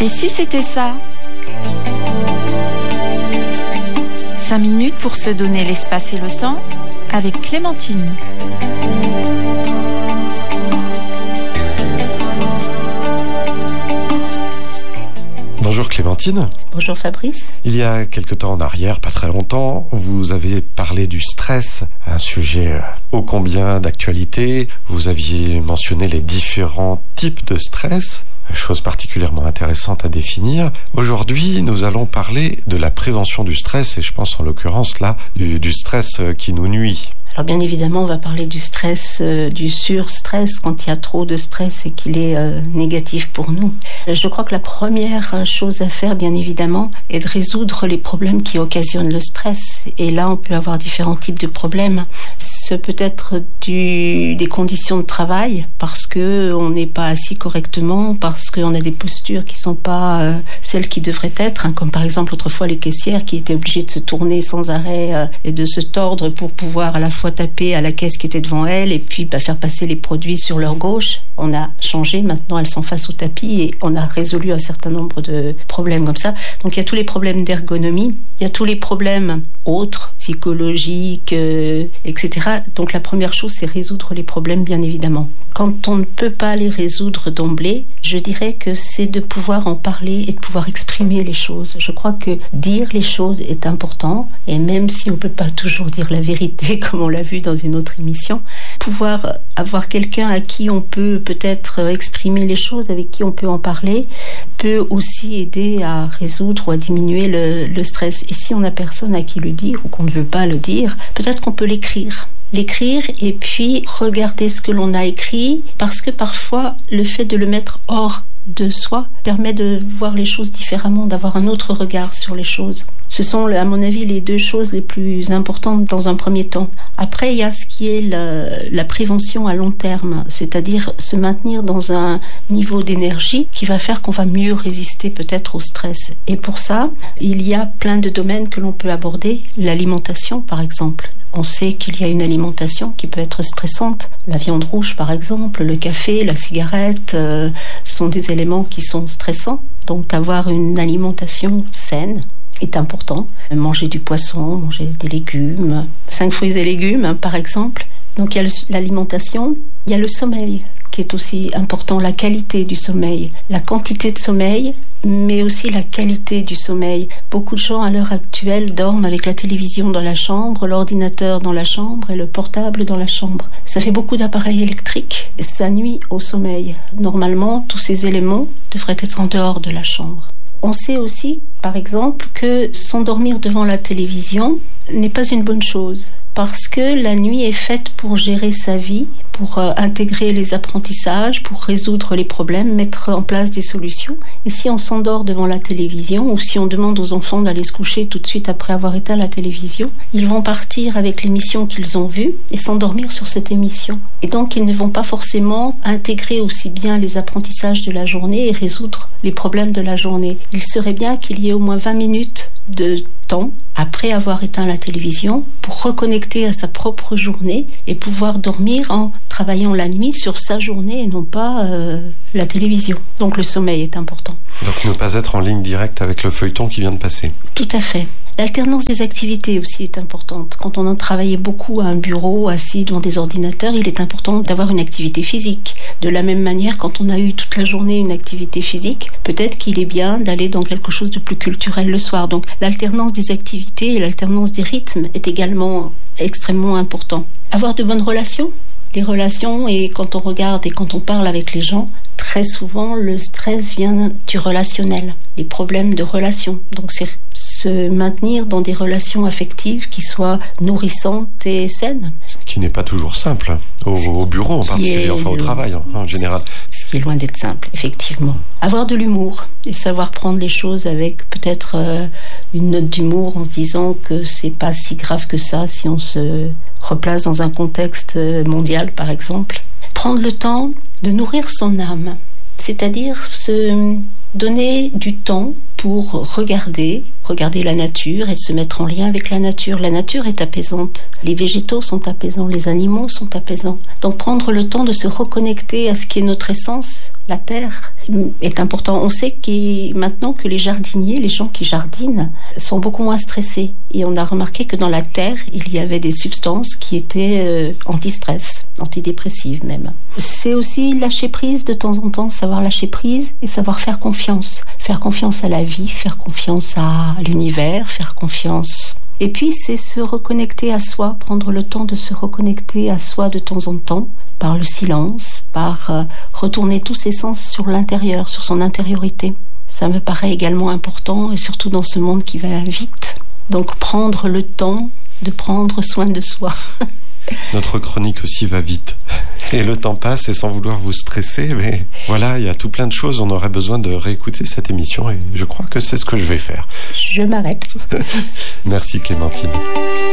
Et si c'était ça ? 5 minutes pour se donner l'espace et le temps avec Clémentine. Bonjour Clémentine. Bonjour Fabrice. Il y a quelque temps en arrière, pas très longtemps, vous avez parlé du stress, un sujet ô combien d'actualité. Vous aviez mentionné les différents types de stress, chose particulièrement intéressante à définir. Aujourd'hui, nous allons parler de la prévention du stress et je pense en l'occurrence là du stress qui nous nuit. Alors bien évidemment, on va parler du stress, du surstress, quand il y a trop de stress et qu'il est négatif pour nous. Je crois que la première chose à faire, bien évidemment, est de résoudre les problèmes qui occasionnent le stress. Et là, on peut avoir différents types de problèmes. Ce peut être des conditions de travail, parce qu'on n'est pas assis correctement, parce qu'on a des postures qui ne sont pas celles qui devraient être, comme par exemple autrefois les caissières qui étaient obligées de se tourner sans arrêt et de se tordre pour pouvoir à la fois taper à la caisse qui était devant elles et puis faire passer les produits sur leur gauche. On a changé, maintenant elles sont face au tapis et on a résolu un certain nombre de problèmes comme ça. Donc il y a tous les problèmes d'ergonomie, il y a tous les problèmes autres, psychologiques, etc. Donc la première chose, c'est résoudre les problèmes, bien évidemment. Quand on ne peut pas les résoudre d'emblée, je dirais que c'est de pouvoir en parler et de pouvoir exprimer les choses. Je crois que dire les choses est important, et même si on ne peut pas toujours dire la vérité, comme on l'a vu dans une autre émission, pouvoir avoir quelqu'un à qui on peut peut-être exprimer les choses, avec qui on peut en parler, peut aussi aider à résoudre ou à diminuer le stress. Et si on n'a personne à qui le dire ou qu'on ne veut pas le dire, peut-être qu'on peut l'écrire et puis regarder ce que l'on a écrit, parce que parfois le fait de le mettre hors de soi permet de voir les choses différemment, d'avoir un autre regard sur les choses. Ce sont, à mon avis, les deux choses les plus importantes dans un premier temps. Après, il y a ce qui est la prévention à long terme, c'est-à-dire se maintenir dans un niveau d'énergie qui va faire qu'on va mieux résister peut-être au stress. Et pour ça, il y a plein de domaines que l'on peut aborder. L'alimentation, par exemple. On sait qu'il y a une alimentation qui peut être stressante. La viande rouge, par exemple, le café, la cigarette, sont des éléments qui sont stressants. Donc avoir une alimentation saine est important. Manger du poisson, manger des légumes, 5 fruits et légumes, par exemple. Donc il y a l'alimentation, il y a le sommeil qui est aussi important, la qualité du sommeil, la quantité de sommeil, mais aussi la qualité du sommeil. Beaucoup de gens à l'heure actuelle dorment avec la télévision dans la chambre, l'ordinateur dans la chambre et le portable dans la chambre. Ça fait beaucoup d'appareils électriques, ça nuit au sommeil. Normalement, tous ces éléments devraient être en dehors de la chambre. On sait aussi, par exemple, que s'endormir devant la télévision n'est pas une bonne chose, parce que la nuit est faite pour gérer sa vie, pour intégrer les apprentissages, pour résoudre les problèmes, mettre en place des solutions. Et si on s'endort devant la télévision, ou si on demande aux enfants d'aller se coucher tout de suite après avoir éteint la télévision, ils vont partir avec l'émission qu'ils ont vue et s'endormir sur cette émission. Et donc ils ne vont pas forcément intégrer aussi bien les apprentissages de la journée et résoudre les problèmes de la journée. Il serait bien qu'il y ait au moins 20 minutes de temps après avoir éteint la télévision pour reconnecter à sa propre journée et pouvoir dormir en travaillant la nuit sur sa journée et non pas la télévision. Donc le sommeil est important. Donc ne pas être en ligne directe avec le feuilleton qui vient de passer. Tout à fait. L'alternance des activités aussi est importante. Quand on a travaillé beaucoup à un bureau, assis devant des ordinateurs, il est important d'avoir une activité physique. De la même manière, quand on a eu toute la journée une activité physique, peut-être qu'il est bien d'aller dans quelque chose de plus culturel le soir. Donc l'alternance des activités et l'alternance des rythmes est également extrêmement important. Avoir de bonnes relations. Les relations, et quand on regarde et quand on parle avec les gens, très souvent le stress vient du relationnel, les problèmes de relations. Donc c'est se maintenir dans des relations affectives qui soient nourrissantes et saines. Ce qui n'est pas toujours simple, au bureau en particulier, enfin au travail en général. Ce qui est loin d'être simple, effectivement. Avoir de l'humour et savoir prendre les choses avec peut-être une note d'humour en se disant que c'est pas si grave que ça si on se replace dans un contexte mondial, par exemple. Prendre le temps de nourrir son âme, c'est-à-dire se donner du temps pour regarder regarder la nature et se mettre en lien avec la nature. La nature est apaisante. Les végétaux sont apaisants, les animaux sont apaisants. Donc prendre le temps de se reconnecter à ce qui est notre essence, la terre, est important. On sait maintenant que les jardiniers, les gens qui jardinent, sont beaucoup moins stressés. Et on a remarqué que dans la terre, il y avait des substances qui étaient anti-stress, antidépressives même. C'est aussi lâcher prise de temps en temps, savoir lâcher prise et savoir faire confiance. Faire confiance à la vie, faire confiance à l'univers, faire confiance. Et puis c'est se reconnecter à soi, prendre le temps de se reconnecter à soi de temps en temps, par le silence, par retourner tous ses sens sur l'intérieur, sur son intériorité. Ça me paraît également important, et surtout dans ce monde qui va vite. Donc prendre le temps de prendre soin de soi. Notre chronique aussi va vite. Et le temps passe, et sans vouloir vous stresser, mais voilà, il y a tout plein de choses. On aurait besoin de réécouter cette émission, et je crois que c'est ce que je vais faire. Je m'arrête. Merci Clémentine.